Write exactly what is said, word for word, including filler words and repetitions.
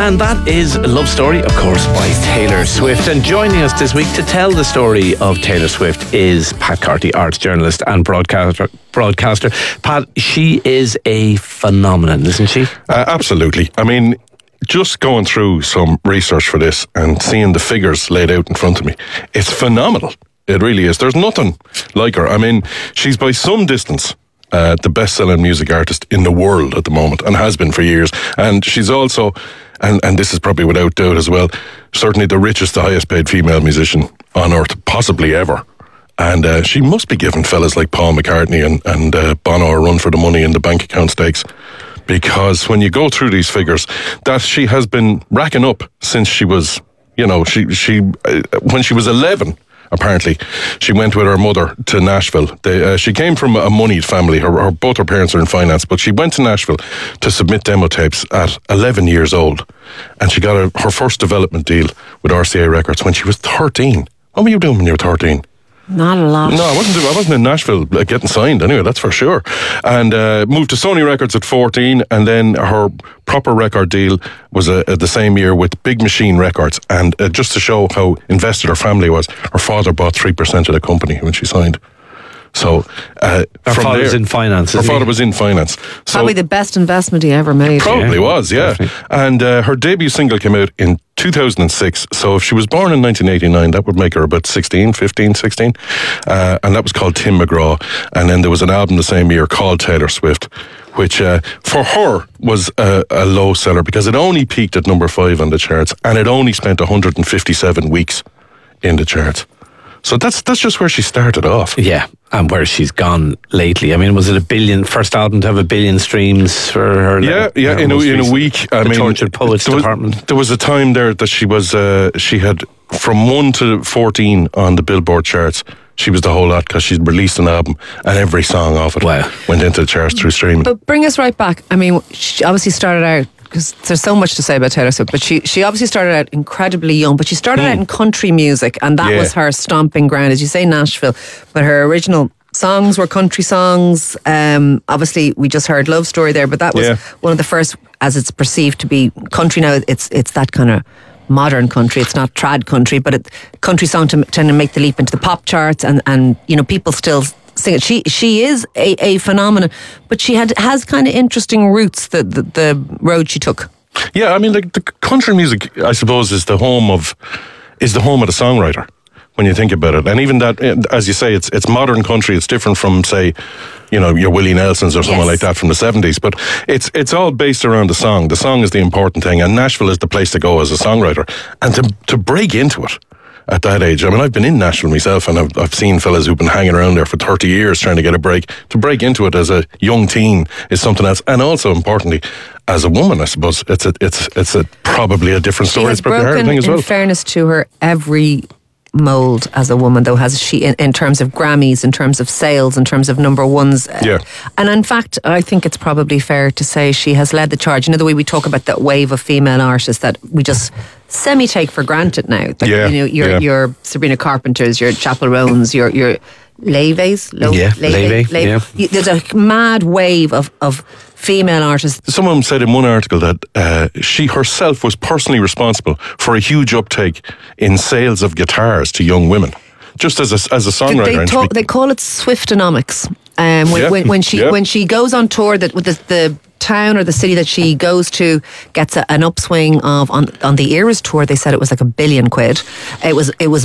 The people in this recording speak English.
And that is Love Story, of course, by Taylor Swift. And joining us this week to tell the story of Taylor Swift is Pat Carty, arts journalist and broadcaster. broadcaster. Pat, she is a phenomenon, isn't she? Uh, absolutely. I mean, just going through some research for this and seeing the figures laid out in front of me, it's phenomenal. It really is. There's nothing like her. I mean, she's by some distance uh, the best-selling music artist in the world at the moment, and has been for years. And she's also, and, and this is probably without doubt as well, certainly the richest, the highest-paid female musician on earth, possibly ever. And uh, she must be giving fellas like Paul McCartney and, and uh, Bono a run for the money in the bank account stakes. Because when you go through these figures that she has been racking up since she was, you know, she she uh, when she was eleven, apparently, she went with her mother to Nashville. They, uh, she came from a moneyed family. Her, her both her parents are in finance, but she went to Nashville to submit demo tapes at eleven years old, and she got a, her first development deal with R C A Records when she was thirteen. What were you doing when you were thirteen? Not a lot. No, I wasn't. I wasn't in Nashville getting signed anyway. That's for sure. And uh, moved to Sony Records at fourteen, and then her proper record deal was uh, the same year with Big Machine Records. And uh, just to show how invested her family was, her father bought three percent of the company when she signed. So uh, her from father was there, in finance. Her father he? was in finance. So probably the best investment he ever made. Probably yeah, was, yeah. Definitely. And uh, her debut single came out in two thousand six. So if she was born in nineteen eighty-nine, that would make her about sixteen, fifteen, sixteen. Uh, and that was called Tim McGraw. And then there was an album the same year called Taylor Swift, which uh, for her was a, a low seller because it only peaked at number five on the charts, and it only spent one hundred fifty-seven weeks in the charts. So that's that's just where she started off. Yeah, and where she's gone lately. I mean, was it a billion, first album to have a billion streams for her? Yeah, yeah, her in a, in a recent, week. I the mean, Tortured Poets there was, department. There was a time there that she was, uh, she had from one to fourteen on the Billboard charts. She was the whole lot because she'd released an album and every song off it wow. went into the charts through streaming. But bring us right back. I mean, she obviously started out, because there's so much to say about Taylor Swift, but she she obviously started out incredibly young, but she started mm. out in country music, and that yeah. was her stomping ground, as you say, Nashville. But her original songs were country songs. Um, obviously, we just heard Love Story there, but that was yeah. one of the first, as it's perceived to be country now. It's it's that kind of modern country. It's not trad country, but it, country song to tend to make the leap into the pop charts, and, and you know, people still sing it. She she is a, a phenomenon, but she had has kind of interesting roots, the, the the road she took. Yeah, I mean, like the country music, I suppose, is the home of is the home of the songwriter when you think about it. And even that, as you say, it's it's modern country. It's different from, say, you know, your Willie Nelsons or someone yes. like that from the seventies. But it's it's all based around the song. The song is the important thing, and Nashville is the place to go as a songwriter. And to to break into it at that age, I mean, I've been in Nashville myself, and I've I've seen fellas who've been hanging around there for thirty years trying to get a break. To break into it as a young teen is something else, and also importantly, as a woman, I suppose it's a, it's it's a probably a different story. She has it's probably a hard broken, thing as well. in fairness to her, every mold as a woman, though, has she, in, in terms of Grammys, in terms of sales, in terms of number ones. Uh, yeah. And in fact, I think it's probably fair to say she has led the charge. You know, the way we talk about that wave of female artists that we just semi take for granted now. Like, yeah. You know, your yeah. your Sabrina Carpenters, your Chappell Roans, your your Leves, Lo- yeah, Leve, Leve, yeah. You, there's a mad wave of of female artists. Someone said in one article that uh, she herself was personally responsible for a huge uptake in sales of guitars to young women, just as a, as a songwriter. They, and talk, they call it Swiftonomics. Um, when, Yeah. when, when she Yeah. when she goes on tour, that with the, the town or the city that she goes to gets a, an upswing of on on the Eras tour. They said it was like a billion quid. It was it was